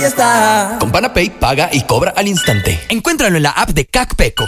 Está. Con Panapay paga y cobra al instante. Encuéntralo en la app de CACPECO.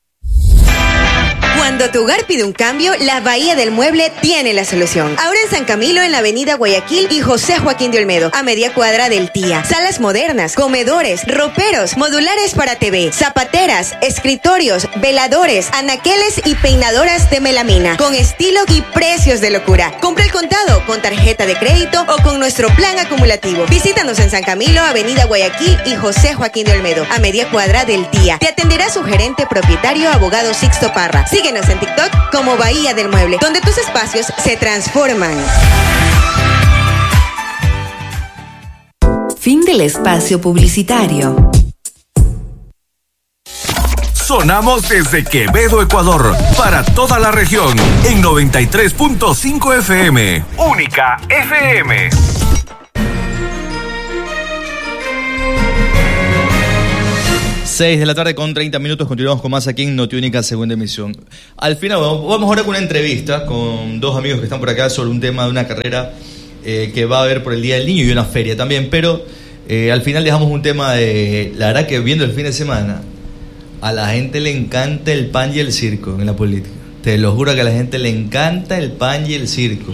Cuando tu hogar pide un cambio, la Bahía del Mueble tiene la solución. Ahora en San Camilo, en la avenida Guayaquil y José Joaquín de Olmedo, a media cuadra del TIA. Salas modernas, comedores, roperos, modulares para TV, zapateras, escritorios, veladores, anaqueles y peinadoras de melamina, con estilo y precios de locura. Compra el contado, con tarjeta de crédito o con nuestro plan acumulativo. Visítanos en San Camilo, avenida Guayaquil y José Joaquín de Olmedo, a media cuadra del TIA. Te atenderá su gerente propietario, abogado Sixto Parra. Síguenos en TikTok como Bahía del Mueble, donde tus espacios se transforman. Fin del espacio publicitario. Sonamos desde Quevedo, Ecuador, para toda la región, en 93.5 FM. Única FM. 6:30 continuamos con más aquí en Notiúnica, segunda emisión. Al final vamos ahora con una entrevista con dos amigos que están por acá sobre un tema de una carrera que va a haber por el Día del Niño y una feria también, pero al final dejamos un tema de, la verdad que viendo el fin de semana, a la gente le encanta el pan y el circo en la política. Te lo juro que a la gente le encanta el pan y el circo.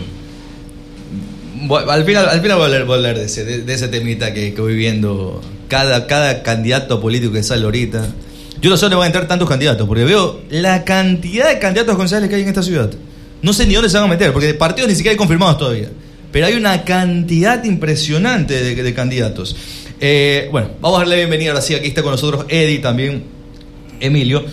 Al final voy a hablar de ese temita que voy viendo. Cada candidato político que sale ahorita. Yo no sé dónde van a entrar tantos candidatos, porque veo la cantidad de candidatos concejales que hay en esta ciudad. No sé ni dónde se van a meter, porque partidos ni siquiera hay confirmados todavía. Pero hay una cantidad impresionante de candidatos. Bueno, vamos a darle la bienvenida ahora sí. Aquí está con nosotros Eddie, también Emilio,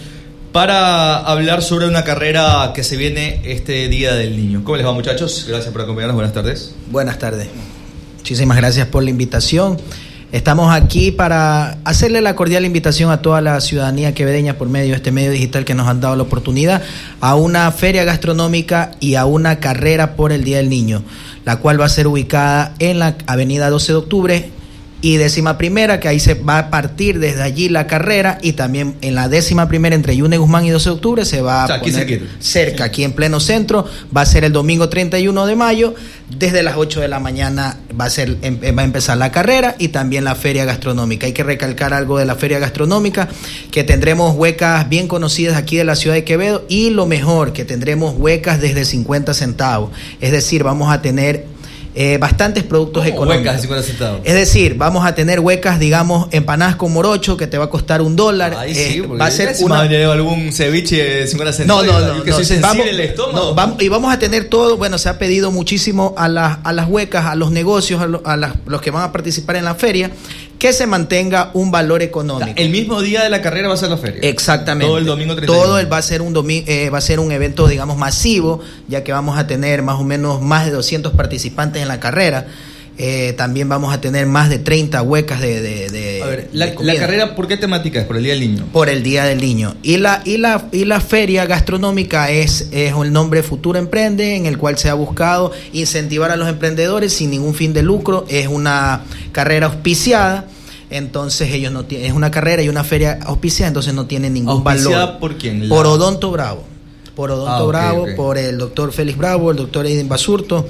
para hablar sobre una carrera que se viene este Día del Niño. ¿Cómo les va, muchachos? Gracias por acompañarnos. Buenas tardes. Buenas tardes. Muchísimas gracias por la invitación. Estamos aquí para hacerle la cordial invitación a toda la ciudadanía quevedeña por medio de este medio digital que nos han dado la oportunidad a una feria gastronómica y a una carrera por el Día del Niño, la cual va a ser ubicada en la avenida 12 de octubre y 11ª, que ahí se va a partir desde allí la carrera, y también en la 11ª entre Yune Guzmán y 12 de octubre se va a poner cerca, aquí en pleno centro. Va a ser el domingo 31 de mayo, desde las 8 de la mañana va a empezar la carrera y también la feria gastronómica. Hay que recalcar algo de la feria gastronómica, que tendremos huecas bien conocidas aquí de la ciudad de Quevedo, y lo mejor, que tendremos huecas desde 50 centavos, es decir, vamos a tener bastantes productos económicos. Huecas de 50 centavos. Es decir, vamos a tener huecas, digamos, empanadas con morocho, que te va a costar $1. Ahí sí, va a ser algún ceviche de 50 centavos. No, que soy sensible el estómago. Y vamos a tener todo. Bueno, se ha pedido muchísimo a las huecas, a los negocios, los que van a participar en la feria, que se mantenga un valor económico. El mismo día de la carrera va a ser la feria. Exactamente. Todo el domingo 31. Todo va a ser un evento, digamos, masivo, ya que vamos a tener más o menos más de 200 participantes en la carrera. También vamos a tener más de 30 huecas de la carrera, ¿por qué temática es? ¿Por el Día del Niño? Por el Día del Niño. Y la feria gastronómica es el nombre Futuro Emprende, en el cual se ha buscado incentivar a los emprendedores sin ningún fin de lucro. Es una carrera auspiciada. Entonces ellos no tienen, es una carrera y una feria auspiciada, entonces no tienen ningún valor. ¿Auspiciada por quién? Por Odonto Bravo. Bravo, okay. Por el doctor Félix Bravo, el doctor Aiden Basurto,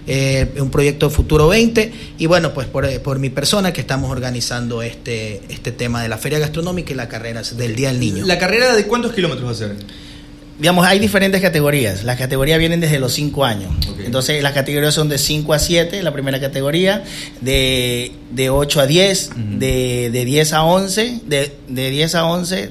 un proyecto Futuro 20, y bueno, pues por mi persona, que estamos organizando este tema de la feria gastronómica y la carrera del Día del Niño. ¿La carrera de cuántos kilómetros va a ser? Digamos, hay diferentes categorías. Las categorías vienen desde los 5 años. Okay. Entonces, las categorías son de 5 a 7, la primera categoría, de 8 a 10, de 10 a 11, de 10 a 11,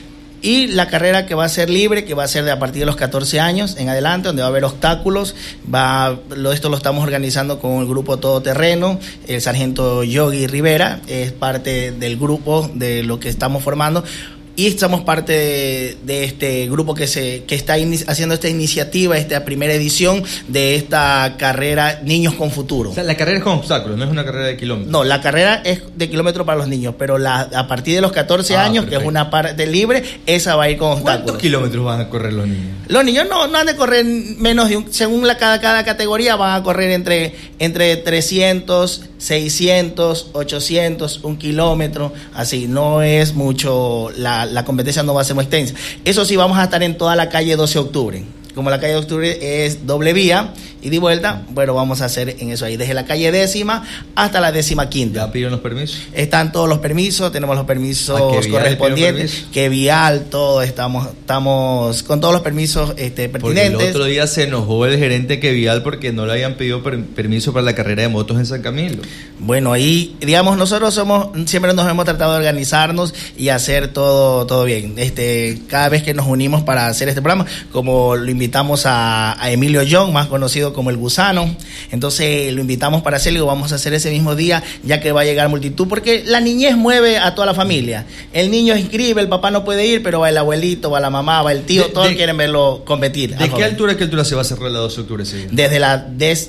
y la carrera que va a ser libre, que va a ser de a partir de los 14 años en adelante, donde va a haber obstáculos. Esto lo estamos organizando con el grupo Todoterreno. El sargento Yogi Rivera es parte del grupo de lo que estamos formando. Y somos parte de este grupo que está haciendo esta iniciativa, esta primera edición de esta carrera Niños con Futuro. O sea, la carrera es con obstáculos, no es una carrera de kilómetros. No, la carrera es de kilómetros para los niños, pero a partir de los 14 años, perfecto, que es una parte libre, esa va a ir con obstáculos. ¿Cuántos kilómetros van a correr los niños? Los niños no han de correr menos de según cada categoría van a correr entre 300, 600, 800, 1 kilómetro, así. No es mucho, la competencia no va a ser muy extensa. Eso sí, vamos a estar en toda la calle 12 de octubre. Como la calle de octubre es doble vía ida y vuelta, bueno, vamos a hacer en eso ahí, desde la calle 10ª hasta la 15ª. ¿Ya pidieron los permisos? Están todos los permisos, tenemos los permisos correspondientes, que vial, todo, estamos con todos los permisos pertinentes. Porque el otro día se enojó el gerente que vial porque no le habían pedido permiso para la carrera de motos en San Camilo. Bueno, ahí, digamos, nosotros siempre nos hemos tratado de organizarnos y hacer todo bien. Cada vez que nos unimos para hacer este programa, como lo invitamos a Emilio Young, más conocido como el Gusano, entonces lo invitamos para hacerlo y lo vamos a hacer ese mismo día, ya que va a llegar multitud, porque la niñez mueve a toda la familia. El niño inscribe, el papá no puede ir, pero va el abuelito, va la mamá, va el tío, todos quieren verlo competir. ¿De qué altura se va a cerrar la 12 de octubre? Sí? Desde la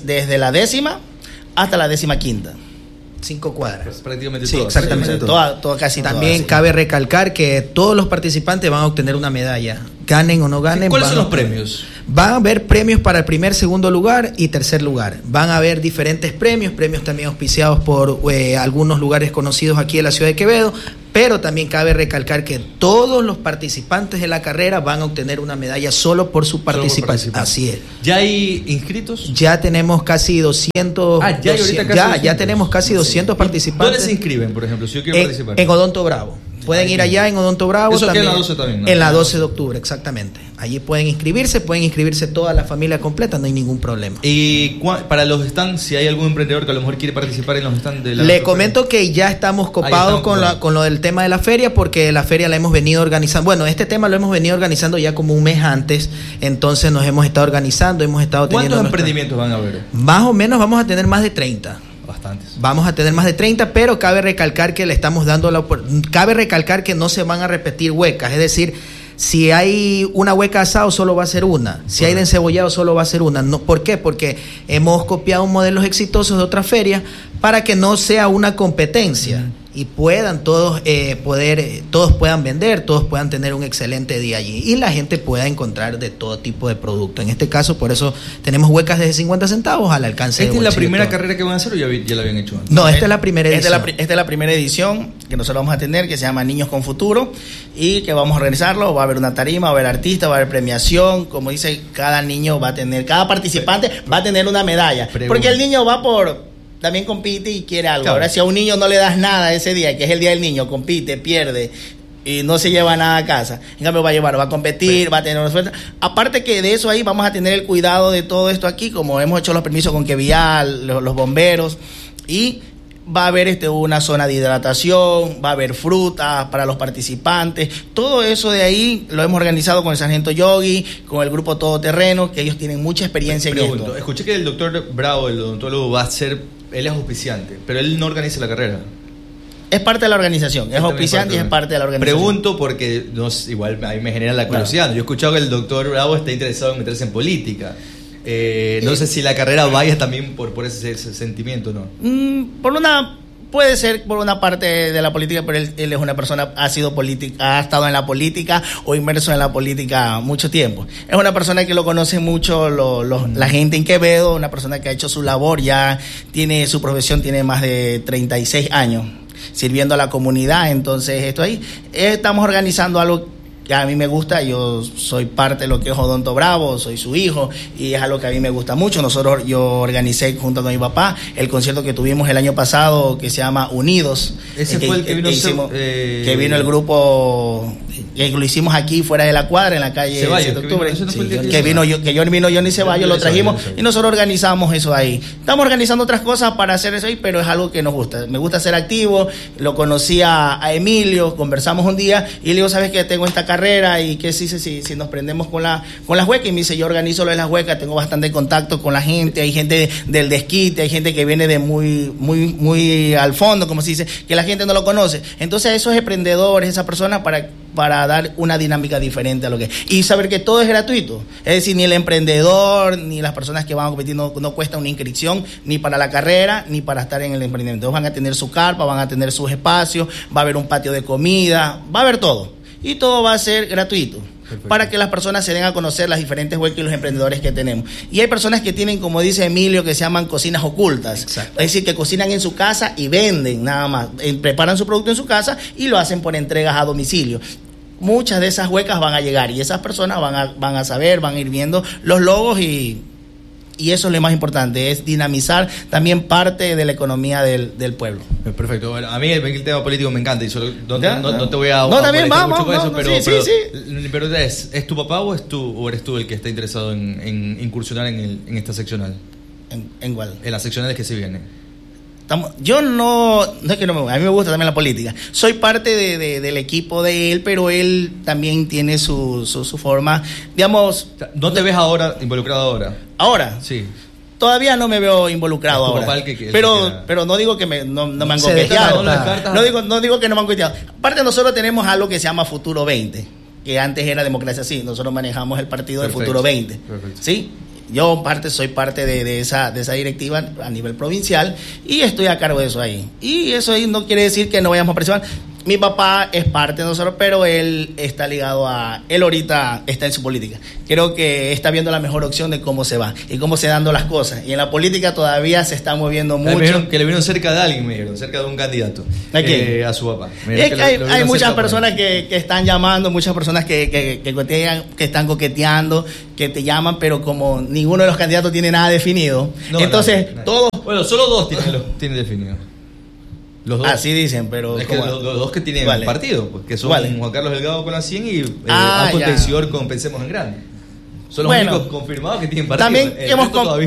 10ª hasta la 15ª. 5 cuadras. Prácticamente sí, todo. Exactamente. Todo casi también todo, cabe recalcar que todos los participantes van a obtener una medalla. Ganen o no ganen. ¿Cuáles son los premios? Van a haber premios para el primer, segundo lugar y tercer lugar. Van a haber diferentes premios también auspiciados por algunos lugares conocidos aquí en la ciudad de Quevedo, pero también cabe recalcar que todos los participantes de la carrera van a obtener una medalla solo por su participación. Así es. ¿Ya hay inscritos? Ya tenemos casi 200. Ya tenemos casi 200 participantes. ¿Dónde se inscriben, por ejemplo, si yo quiero participar? En Odonto Bravo. Pueden ir allá en Odonto Bravo. Eso también, queda en la 12 también, ¿no? En la 12 de octubre, exactamente. Allí pueden inscribirse toda la familia completa, no hay ningún problema. Y para los stands, si hay algún emprendedor que a lo mejor quiere participar en los stands de la... Le comento que ya estamos copados con lo del tema de la feria, porque la feria la hemos venido organizando. Bueno, este tema lo hemos venido organizando ya como un mes antes, entonces nos hemos estado organizando, hemos estado teniendo... ¿Cuántos emprendimientos van a haber? Más o menos vamos a tener más de 30. Bastantes. Vamos a tener más de 30, pero cabe recalcar que le estamos dando cabe recalcar que no se van a repetir huecas, es decir, si hay una hueca asado solo va a ser una, si hay de encebollado solo va a ser una. No, ¿por qué? Porque hemos copiado modelos exitosos de otras ferias para que no sea una competencia y puedan todos puedan vender, todos puedan tener un excelente día allí y la gente pueda encontrar de todo tipo de producto. En este caso, por eso tenemos huecas desde 50 centavos al alcance de ¿Esta es la primera carrera que van a hacer o ya la habían hecho antes? No, esta es la primera edición. Esta es la primera edición que nosotros vamos a tener, que se llama Niños con Futuro, y que vamos a organizarlo. Va a haber una tarima, va a haber artistas, va a haber premiación. Como dice, cada participante va a tener una medalla. Porque el niño también compite y quiere algo. Claro. Ahora, si a un niño no le das nada ese día, que es el día del niño, compite, pierde y no se lleva nada a casa, en cambio va a competir, va a tener una suerte. Aparte que de eso ahí vamos a tener el cuidado de todo esto aquí, como hemos hecho los permisos con Quevial, los bomberos, y va a haber una zona de hidratación, va a haber frutas para los participantes. Todo eso de ahí lo hemos organizado con el sargento Yogi, con el grupo Todoterreno, que ellos tienen mucha experiencia en esto. Escuché que el doctor Bravo, el odontólogo, él es auspiciante, pero él no organiza la carrera. Es parte de la organización, es auspiciante y es parte de la organización. Pregunto porque igual a mí me genera la curiosidad. Claro. Yo he escuchado que el doctor Bravo está interesado en meterse en política. No sé si la carrera vaya también por ese sentimiento, ¿no? Puede ser por una parte de la política, pero él es una persona, ha estado en la política o inmerso en la política mucho tiempo. Es una persona que lo conoce mucho la gente en Quevedo, una persona que ha hecho su labor, ya tiene su profesión, tiene más de 36 años sirviendo a la comunidad. Entonces, estamos organizando algo que a mí me gusta. Yo soy parte de lo que es Odonto Bravo, soy su hijo y es algo que a mí me gusta mucho. Yo organicé junto con mi papá el concierto que tuvimos el año pasado, que se llama Unidos. Ese fue el que vino que vino el grupo, que lo hicimos aquí fuera de la cuadra, en la calle Ceballos, 7 de octubre, que vino Johnny Ceballos, lo trajimos y nosotros organizamos eso ahí. Estamos organizando otras cosas para hacer eso ahí, pero es algo que nos gusta. Me gusta ser activo. Lo conocí a Emilio, conversamos un día y le digo, ¿sabes qué? Tengo esta carrera y que si nos prendemos con las huecas, y me dice, yo organizo lo de las huecas, tengo bastante contacto con la gente, hay gente del desquite, hay gente que viene de muy al fondo, como se dice, que la gente no lo conoce. Entonces esos emprendedores, esas personas para dar una dinámica diferente a lo que es. Y saber que todo es gratuito. Es decir, ni el emprendedor, ni las personas que van a competir no cuesta una inscripción, ni para la carrera, ni para estar en el emprendimiento. Van a tener su carpa, van a tener sus espacios, va a haber un patio de comida, va a haber todo. Y todo va a ser gratuito. Perfecto. Para que las personas se den a conocer las diferentes huecas y los emprendedores que tenemos. Y hay personas que tienen, como dice Emilio, que se llaman cocinas ocultas. Exacto. Es decir, que cocinan en su casa y venden nada más. Preparan su producto en su casa y lo hacen por entregas a domicilio. Muchas de esas huecas van a llegar y esas personas van a saber, van a ir viendo los logos y y eso es lo más importante, es dinamizar también parte de la economía del pueblo. Perfecto. Bueno, a mí el tema político me encanta y solo no te voy a también molestar vamos, mucho con eso, sí. Mi pregunta ¿es tu papá o eres tú el que está interesado en incursionar en esta seccional? ¿En cuál? En las seccionales que se vienen. Yo no es que no a mí me gusta también la política. Soy parte del equipo de él, pero él también tiene su forma, digamos. ¿No te ves ahora involucrado ahora? ¿Ahora? Sí. Todavía no me veo involucrado ahora. Pero no digo que no me han coqueteado. No digo que no me han coqueteado. Aparte, nosotros tenemos algo que se llama Futuro 20, que antes era Democracia Sí. Nosotros manejamos el partido del Futuro 20. Perfecto. ¿Sí? Yo soy parte de esa directiva a nivel provincial y estoy a cargo de eso ahí. Y eso ahí no quiere decir que no vayamos a participar. Mi papá es parte de nosotros, pero él está ligado él ahorita está en su política. Creo que está viendo la mejor opción de cómo se va y cómo se dan las cosas. Y en la política todavía se está moviendo mucho. Que le vieron cerca de alguien, cerca de un candidato. ¿A su papá. Hay muchas personas que están llamando, muchas personas que están coqueteando, que te llaman, pero como ninguno de los candidatos tiene nada definido, entonces nadie. Todos... Bueno, solo dos tienen definido. Los dos. Así dicen, pero... Es que los dos que tienen partido, pues, que son Juan Carlos Delgado con la 100 y Acontencior con Pensemos en Grande. Son los únicos confirmados que tienen partido. También hemos